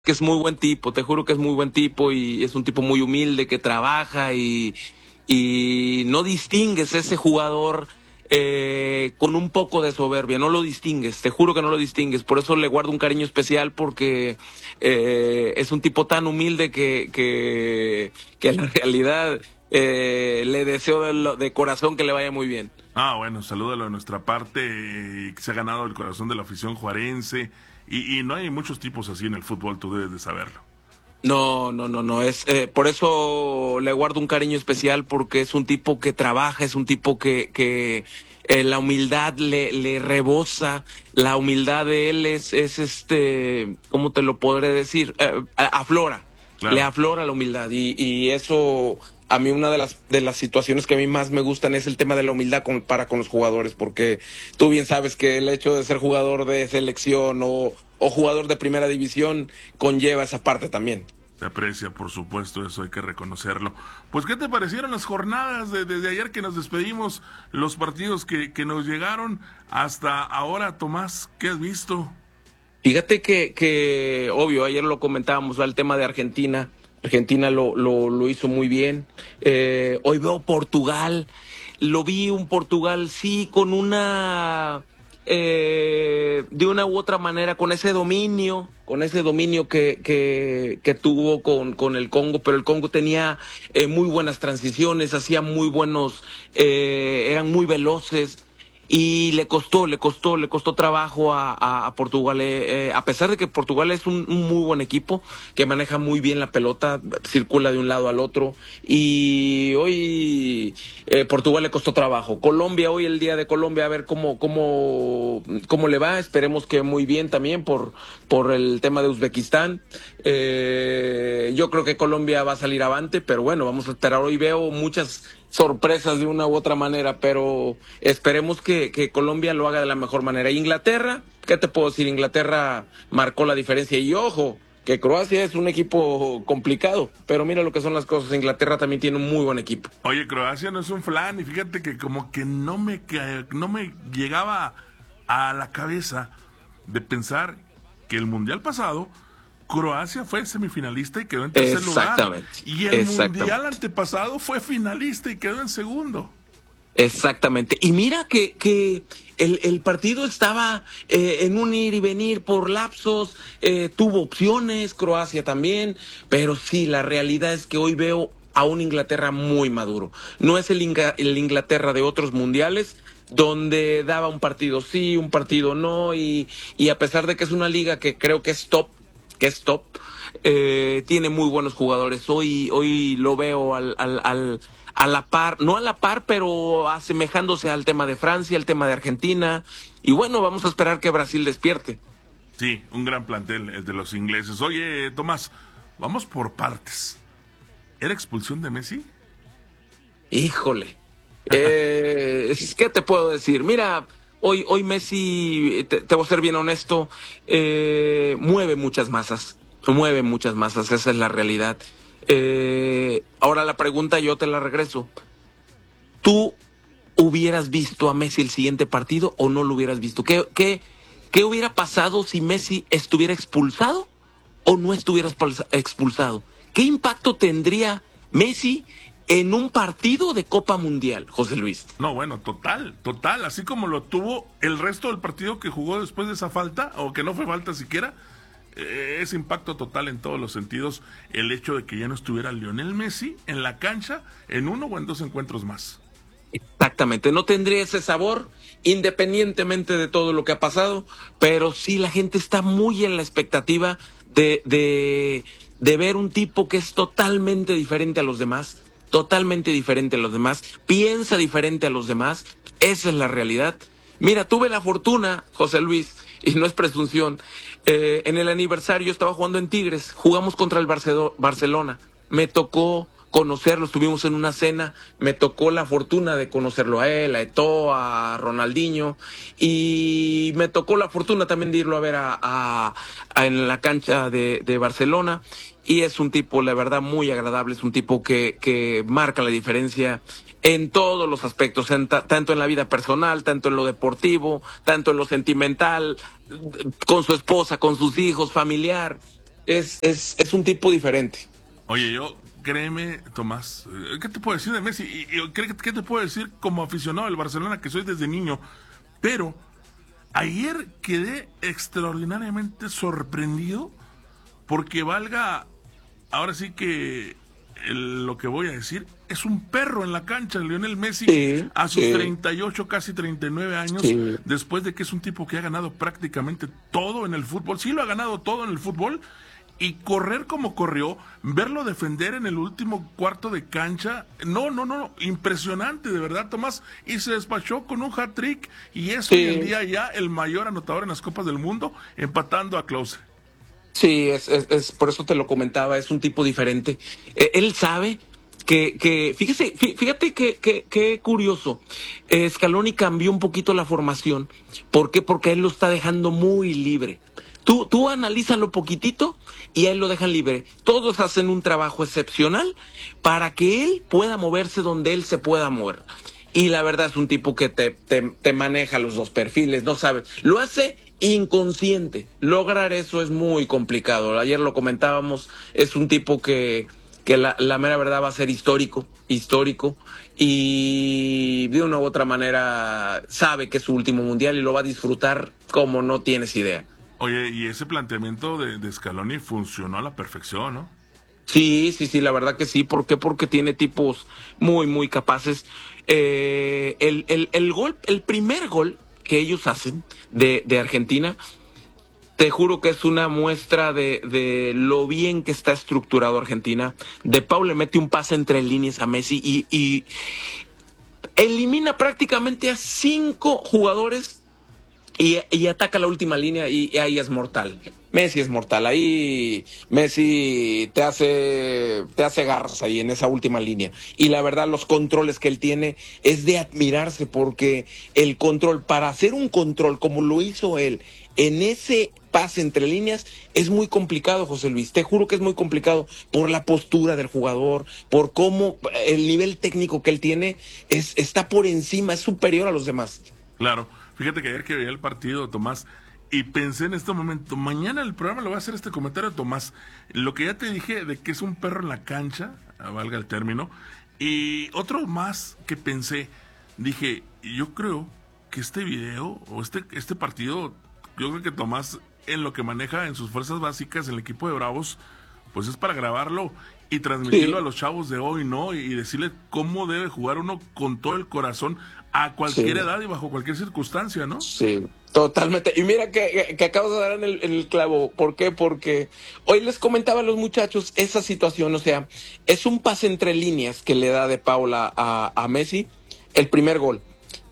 que es muy buen tipo, te juro que es muy buen tipo y es un tipo muy humilde que trabaja y no distingues ese jugador con un poco de soberbia, no lo distingues, te juro que no lo distingues, por eso le guardo un cariño especial porque es un tipo tan humilde que en la realidad le deseo de corazón que le vaya muy bien. Bueno, salúdalo de nuestra parte, que se ha ganado el corazón de la afición juarense, y no hay muchos tipos así en el fútbol, tú debes de saberlo. No, no, no, no, es por eso le guardo un cariño especial porque es un tipo que trabaja, es un tipo que la humildad le rebosa, la humildad de él ¿cómo te lo podré decir? Aflora, le Claro. aflora la humildad y eso a mí una de las situaciones que a mí más me gustan es el tema de la humildad para con los jugadores, porque tú bien sabes que el hecho de ser jugador de selección o jugador de primera división conlleva esa parte también. Se aprecia, por supuesto, eso hay que reconocerlo. Pues, ¿qué te parecieron las jornadas desde ayer que nos despedimos, los partidos que nos llegaron hasta ahora, Tomás? ¿Qué has visto? Fíjate que obvio, ayer lo comentábamos, va el tema de Argentina. Argentina lo hizo muy bien. Hoy veo Portugal. Lo vi un Portugal, sí, con de una u otra manera, con ese dominio que tuvo con el Congo, pero el Congo tenía muy buenas transiciones, hacía eran muy veloces y le costó trabajo a Portugal, a pesar de que Portugal es un muy buen equipo, que maneja muy bien la pelota, circula de un lado al otro, y hoy Portugal le costó trabajo. Colombia, hoy el día de Colombia, a ver cómo le va, esperemos que muy bien también por el tema de Uzbekistán. Yo creo que Colombia va a salir avante, pero bueno, vamos a esperar. Hoy veo muchas sorpresas de una u otra manera, pero esperemos que Colombia lo haga de la mejor manera. Inglaterra, ¿qué te puedo decir? Inglaterra marcó la diferencia y ojo, que Croacia es un equipo complicado, pero mira lo que son las cosas. Inglaterra también tiene un muy buen equipo. Oye, Croacia no es un flan, y fíjate que como que no me llegaba a la cabeza de pensar que el mundial pasado Croacia fue semifinalista y quedó en tercer lugar, Exactamente, y el mundial exactamente. antepasado fue finalista y quedó en segundo. Exactamente. Y mira que el partido estaba en un ir y venir por lapsos, tuvo opciones, Croacia también, pero sí, la realidad es que hoy veo a un Inglaterra muy maduro. No es el Inglaterra de otros mundiales, donde daba un partido sí, un partido no, y a pesar de que es una liga que creo que es top, tiene muy buenos jugadores. Hoy lo veo a la par, no a la par, pero asemejándose al tema de Francia, al tema de Argentina. Y bueno, vamos a esperar que Brasil despierte. Sí, un gran plantel el de los ingleses. Oye, Tomás, vamos por partes. ¿Era expulsión de Messi? Híjole. ¿Qué te puedo decir? Mira, hoy Messi, te voy a ser bien honesto, mueve muchas masas, esa es la realidad. Ahora la pregunta yo te la regreso. ¿Tú hubieras visto a Messi el siguiente partido o no lo hubieras visto? ¿Qué hubiera pasado si Messi estuviera expulsado o no estuviera expulsado? ¿Qué impacto tendría Messi en un partido de Copa Mundial, José Luis? No, bueno, total, total. Así como lo tuvo el resto del partido que jugó después de esa falta, o que no fue falta siquiera, ese impacto total en todos los sentidos, el hecho de que ya no estuviera Lionel Messi en la cancha en uno o en dos encuentros más. Exactamente, no tendría ese sabor independientemente de todo lo que ha pasado, pero sí la gente está muy en la expectativa de ver un tipo que es totalmente diferente a los demás, piensa diferente a los demás, esa es la realidad. Mira, tuve la fortuna, José Luis, y no es presunción, en el aniversario estaba jugando en Tigres, jugamos contra el Barcelona, me tocó conocerlo, estuvimos en una cena, me tocó la fortuna de conocerlo a él, a Eto'o, a Ronaldinho, y me tocó la fortuna también de irlo a ver en la cancha de Barcelona, y es un tipo, la verdad, muy agradable, es un tipo que marca la diferencia en todos los aspectos, tanto en la vida personal, tanto en lo deportivo, tanto en lo sentimental, con su esposa, con sus hijos, familiar. es un tipo diferente. Oye, créeme, Tomás, ¿qué te puedo decir de Messi? ¿Qué te puedo decir como aficionado del Barcelona que soy desde niño? Pero ayer quedé extraordinariamente sorprendido porque ahora sí que lo que voy a decir, es un perro en la cancha, Lionel Messi, Sí, a sus sí, 38, casi 39 años, sí. después de que es un tipo que ha ganado prácticamente todo en el fútbol. Sí lo ha ganado todo en el fútbol, y correr como corrió, verlo defender en el último cuarto de cancha, no, impresionante, de verdad, Tomás, y se despachó con un hat-trick, y es hoy en Sí, día ya el mayor anotador en las Copas del Mundo, empatando a Klose. sí, es por eso te lo comentaba, es un tipo diferente. Él sabe fíjate que curioso. Scaloni cambió un poquito la formación. ¿Por qué? Porque él lo está dejando muy libre. Tú analízalo poquitito y a él lo dejan libre. Todos hacen un trabajo excepcional para que él pueda moverse donde él se pueda mover. Y la verdad es un tipo que te maneja los dos perfiles, no sabes. Lo hace inconsciente. Lograr eso es muy complicado. Ayer lo comentábamos, es un tipo que la mera verdad va a ser histórico, y de una u otra manera sabe que es su último mundial y lo va a disfrutar como no tienes idea. Oye, y ese planteamiento de Scaloni funcionó a la perfección, ¿no? Sí, la verdad que sí. ¿Por qué? Porque tiene tipos muy capaces. El primer gol que ellos hacen de Argentina, te juro que es una muestra de lo bien que está estructurado Argentina. De Paul le mete un pase entre líneas a Messi y elimina prácticamente a 5 jugadores y ataca la última línea y ahí es mortal. Messi es mortal. Ahí Messi te hace garras ahí en esa última línea. Y la verdad, los controles que él tiene es de admirarse, porque el control, para hacer un control como lo hizo él en ese pase entre líneas, es muy complicado, José Luis. Te juro que es muy complicado por la postura del jugador, por cómo el nivel técnico que él tiene está por encima, es superior a los demás. Claro, fíjate que ayer que veía el partido, Tomás, y pensé en este momento, mañana el programa le voy a hacer este comentario, Tomás, lo que ya te dije de que es un perro en la cancha, valga el término, y otro más que pensé, dije, yo creo que este video o este partido, yo creo que Tomás, en lo que maneja en sus fuerzas básicas, el equipo de Bravos, pues es para grabarlo y transmitirlo a Sí, los chavos de hoy, ¿no? Y decirle cómo debe jugar uno con todo el corazón a cualquier sí. edad y bajo cualquier circunstancia, ¿no? Sí, totalmente. Y mira que acabas de dar en el clavo. ¿Por qué? Porque hoy les comentaba a los muchachos esa situación. O sea, es un pase entre líneas que le da de Paula a Messi, el primer gol.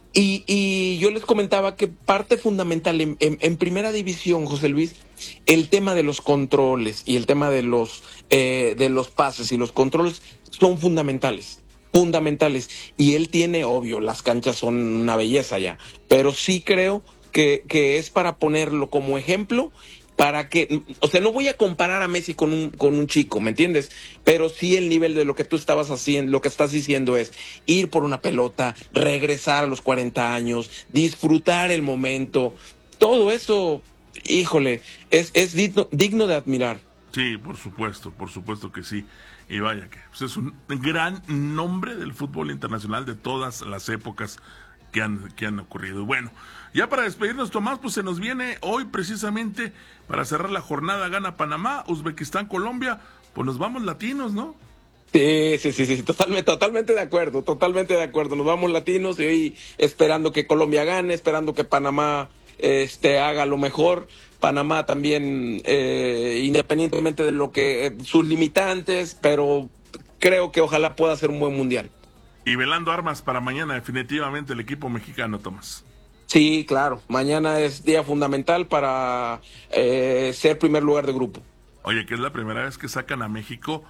Y yo les comentaba que parte fundamental en primera división, José Luis, el tema de los controles y el tema de los pases y los controles son fundamentales. Fundamentales. Y él tiene, obvio, las canchas son una belleza ya, pero sí creo que es para ponerlo como ejemplo, para que, o sea, no voy a comparar a Messi con un chico, ¿me entiendes? Pero sí el nivel de lo que tú estabas haciendo, lo que estás diciendo es ir por una pelota, regresar a los 40 años, disfrutar el momento, todo eso, híjole, es digno de admirar. Sí, por supuesto que sí. Y vaya que pues es un gran nombre del fútbol internacional de todas las épocas que han ocurrido. Bueno, ya para despedirnos, Tomás, pues se nos viene hoy precisamente para cerrar la jornada, gana Panamá, Uzbekistán, Colombia, pues nos vamos latinos, ¿no? Sí, totalmente de acuerdo, totalmente de acuerdo. Nos vamos latinos y hoy esperando que Colombia gane, esperando que Panamá haga lo mejor. Panamá también, independientemente de lo que sus limitantes, pero creo que ojalá pueda ser un buen mundial. Y velando armas para mañana, definitivamente el equipo mexicano, Tomás. Sí, claro. Mañana es día fundamental para ser primer lugar de grupo. Oye, que es la primera vez que sacan a México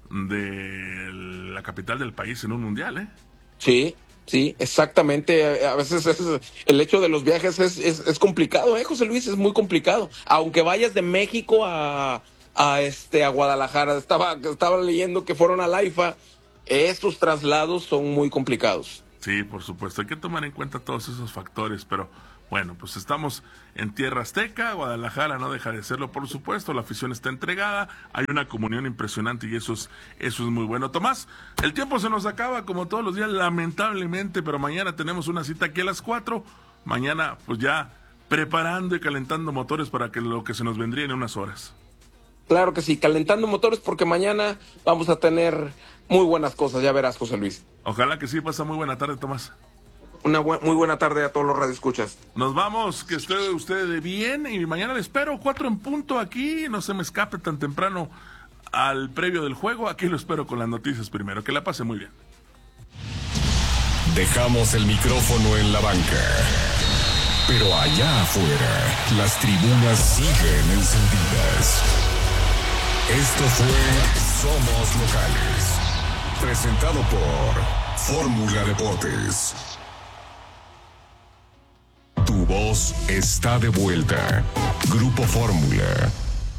de la capital del país en un mundial, ¿eh? Sí, exactamente. A veces el hecho de los viajes es complicado, José Luis, es muy complicado. Aunque vayas de México a Guadalajara, estaba leyendo que fueron a la IFA, estos traslados son muy complicados. Sí, por supuesto, hay que tomar en cuenta todos esos factores, pero Bueno, pues estamos en tierra azteca, Guadalajara no deja de serlo, por supuesto, la afición está entregada, hay una comunión impresionante y eso es muy bueno. Tomás, el tiempo se nos acaba como todos los días, lamentablemente, pero mañana tenemos una cita aquí a las 4, mañana pues ya preparando y calentando motores para que lo que se nos vendría en unas horas. Claro que sí, calentando motores porque mañana vamos a tener muy buenas cosas, ya verás, José Luis. Ojalá que sí, pasa muy buena tarde, Tomás. Muy buena tarde a todos los radioescuchas. Nos vamos, que esté usted de bien y mañana le espero 4 en punto aquí, no se me escape tan temprano al previo del juego, aquí lo espero con las noticias primero, que la pase muy bien. Dejamos el micrófono en la banca, pero allá afuera las tribunas siguen encendidas. Esto fue Somos Locales, presentado por Fórmula Deportes. Tu voz está de vuelta. Grupo Fórmula.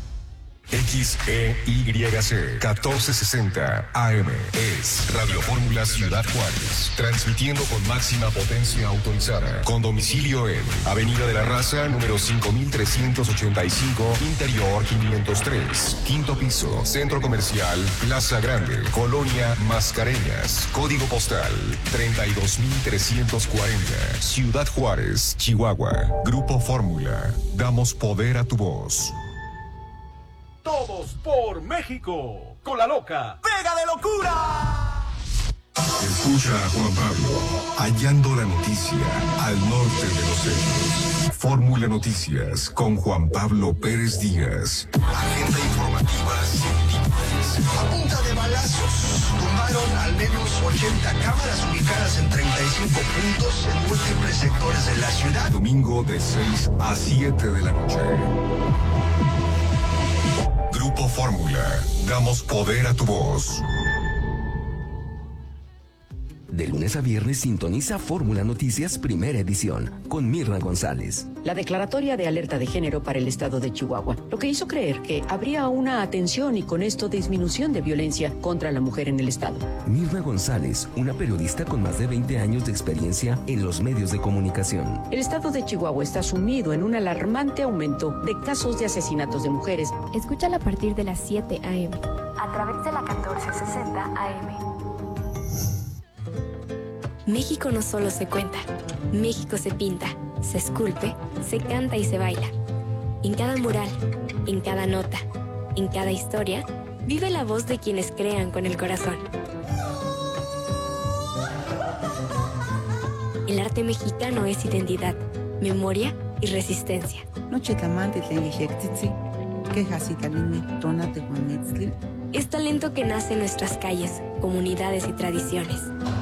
XEYC 1460 AM es Radio Fórmula Ciudad Juárez, transmitiendo con máxima potencia autorizada, con domicilio en Avenida de la Raza, número 5385, Interior 503, quinto piso, Centro Comercial Plaza Grande, Colonia Mascareñas, código postal 32340, Ciudad Juárez, Chihuahua. Grupo Fórmula, damos poder a tu voz. Todos por México, con la loca Vega de Locura. Escucha a Juan Pablo, hallando la noticia al norte de los hechos. Fórmula Noticias con Juan Pablo Pérez Díaz. Agenda informativa sin límites. A punta de balazos, tumbaron al menos 80 cámaras ubicadas en 35 puntos en múltiples sectores de la ciudad. Domingo de 6 a 7 de la noche. Grupo Fórmula, damos poder a tu voz. De lunes a viernes sintoniza Fórmula Noticias Primera Edición con Mirna González. La declaratoria de alerta de género para el estado de Chihuahua, lo que hizo creer que habría una atención y con esto disminución de violencia contra la mujer en el estado. Mirna González, una periodista con más de 20 años de experiencia en los medios de comunicación. El estado de Chihuahua está sumido en un alarmante aumento de casos de asesinatos de mujeres. Escúchala a partir de las 7 a.m. a través de la 1460 AM. México no solo se cuenta, México se pinta, se esculpe, se canta y se baila. En cada mural, en cada nota, en cada historia, vive la voz de quienes crean con el corazón. El arte mexicano es identidad, memoria y resistencia. Es talento que nace en nuestras calles, comunidades y tradiciones.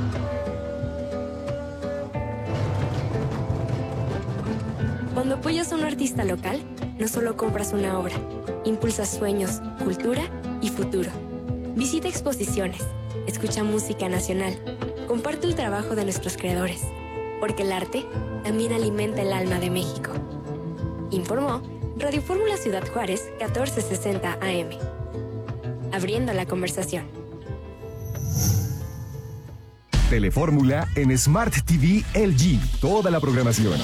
Cuando apoyas a un artista local, no solo compras una obra, impulsas sueños, cultura y futuro. Visita exposiciones, escucha música nacional, comparte el trabajo de nuestros creadores, porque el arte también alimenta el alma de México. Informó Radio Fórmula Ciudad Juárez 1460 AM. Abriendo la conversación. Telefórmula en Smart TV LG. Toda la programación.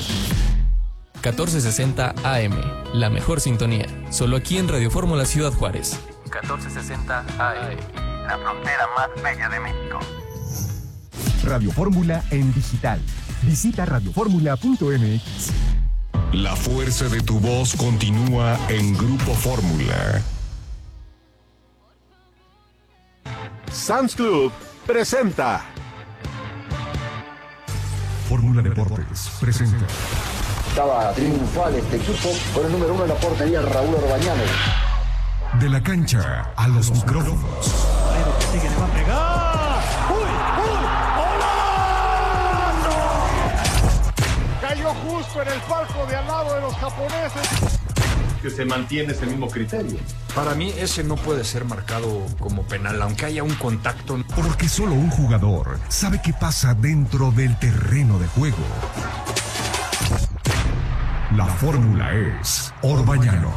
1460 AM, la mejor sintonía. Solo aquí en Radio Fórmula Ciudad Juárez. 1460 AM, la frontera más bella de México. Radio Fórmula en digital. Visita radioformula.mx. La fuerza de tu voz continúa en Grupo Fórmula. Sam's Club presenta Fórmula Deportes presenta. Estaba triunfal este equipo con el número 1 en la portería, Raúl Orbañanos. De la cancha a los micrófonos. Pero que sigue, le va a pegar. ¡Uy! ¡Golazo! Cayó justo en el palco de al lado de los japoneses. Que se mantiene ese mismo criterio. Para mí ese no puede ser marcado como penal, aunque haya un contacto. Porque solo un jugador sabe qué pasa dentro del terreno de juego. La fórmula es Orbañanos.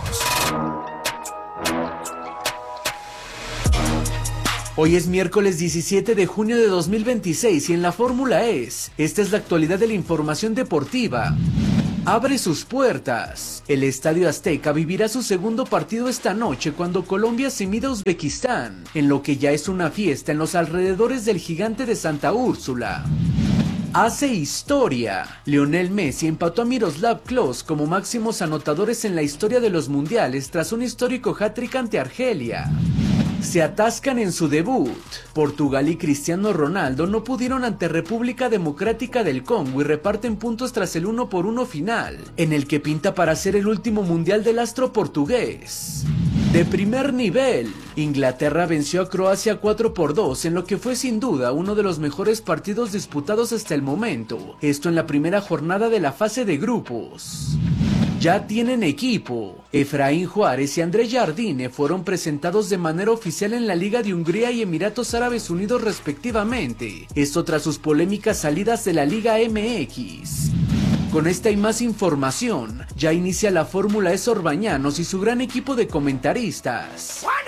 Hoy es miércoles 17 de junio de 2026 y en la fórmula esta es la actualidad de la información deportiva abre sus puertas. El Estadio Azteca vivirá su segundo partido esta noche cuando Colombia se mida a Uzbekistán, en lo que ya es una fiesta en los alrededores del Gigante de Santa Úrsula. Hace historia. Lionel Messi empató a Miroslav Klose como máximos anotadores en la historia de los mundiales tras un histórico hat-trick ante Argelia. Se atascan en su debut. Portugal y Cristiano Ronaldo no pudieron ante República Democrática del Congo y reparten puntos tras el 1-1 final, en el que pinta para ser el último mundial del astro portugués. De primer nivel, Inglaterra venció a Croacia 4-2 en lo que fue sin duda uno de los mejores partidos disputados hasta el momento, esto en la primera jornada de la fase de grupos. Ya tienen equipo. Efraín Juárez y André Jardine fueron presentados de manera oficial en la Liga de Hungría y Emiratos Árabes Unidos respectivamente, esto tras sus polémicas salidas de la Liga MX. Con esta y más información, ya inicia la Fórmula E Orbañanos y su gran equipo de comentaristas.